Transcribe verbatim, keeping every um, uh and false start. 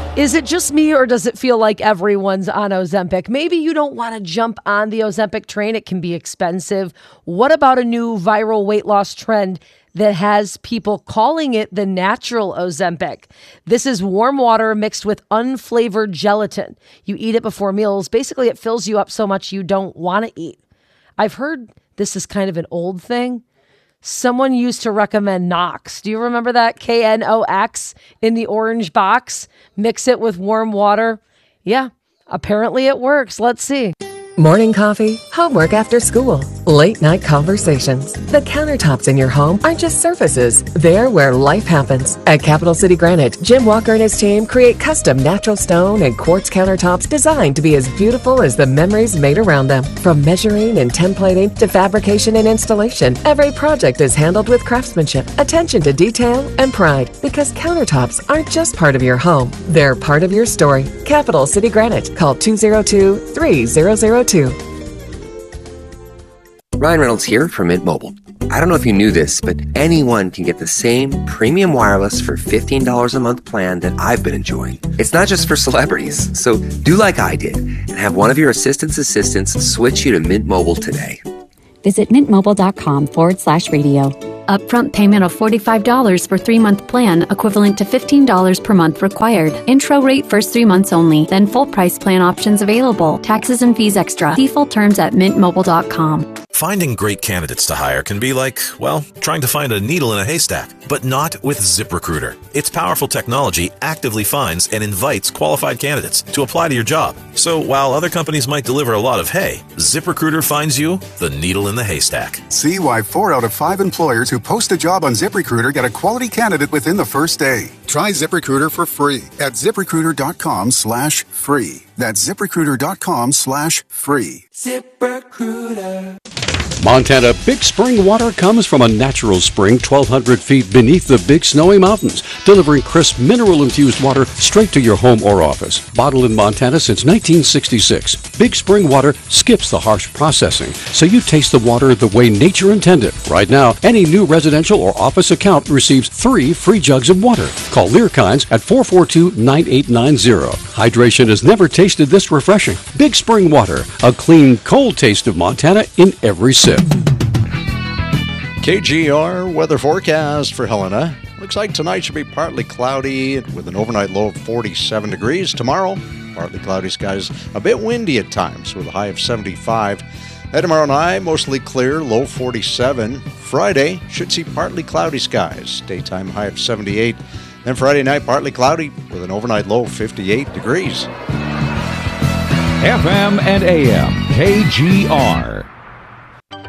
Is it just me, or does it feel like everyone's on Ozempic? Maybe you don't want to jump on the Ozempic train. It can be expensive. What about a new viral weight loss trend that has people calling it the natural Ozempic? This is warm water mixed with unflavored gelatin. You eat it before meals. Basically, it fills you up so much you don't want to eat. I've heard this is kind of an old thing. Someone used to recommend Knox. Do you remember that? K N O X in the orange box. Mix it with warm water. Yeah, apparently it works. Let's see. Morning coffee, homework after school, late night conversations. The countertops in your home aren't just surfaces. They're where life happens. At Capital City Granite, Jim Walker and his team create custom natural stone and quartz countertops designed to be as beautiful as the memories made around them. From measuring and templating to fabrication and installation, every project is handled with craftsmanship, attention to detail, and pride. Because countertops aren't just part of your home, they're part of your story. Capital City Granite. Call two oh two, three thousand two. Ryan Reynolds here from Mint Mobile. I don't know if you knew this, but anyone can get the same premium wireless for fifteen dollars a month plan that I've been enjoying. It's not just for celebrities, so do like I did and have one of your assistant's assistants switch you to Mint Mobile today. Visit mintmobile.com forward slash radio. Upfront payment of forty-five dollars for three-month plan, equivalent to fifteen dollars per month required. Intro rate first three months only, then full price plan options available. Taxes and fees extra. See full terms at mint mobile dot com. Finding great candidates to hire can be like, well, trying to find a needle in a haystack, but not with ZipRecruiter. Its powerful technology actively finds and invites qualified candidates to apply to your job. So while other companies might deliver a lot of hay, ZipRecruiter finds you the needle in the haystack. See why four out of five employers who post a job on ZipRecruiter get a quality candidate within the first day. Try ZipRecruiter for free at ZipRecruiter.com slash free. That's ZipRecruiter.com slash free. ZipRecruiter. Montana Big Spring water comes from a natural spring twelve hundred feet beneath the Big Snowy Mountains, delivering crisp mineral-infused water straight to your home or office. Bottled in Montana since nineteen sixty-six, Big Spring water skips the harsh processing, so you taste the water the way nature intended. Right now, any new residential or office account receives three free jugs of water. Call Learkines at four four two, nine eight nine zero. Hydration has never tasted this refreshing. Big Spring water, a clean, cold taste of Montana in every sip. K G R weather forecast for Helena. Looks like tonight should be partly cloudy with an overnight low of forty-seven degrees. Tomorrow, partly cloudy skies, a bit windy at times with a high of seventy-five. And tomorrow night, mostly clear, low forty-seven. Friday should see partly cloudy skies, daytime high of seventy-eight. Then Friday night, partly cloudy with an overnight low of fifty-eight degrees. F M and A M, K G R.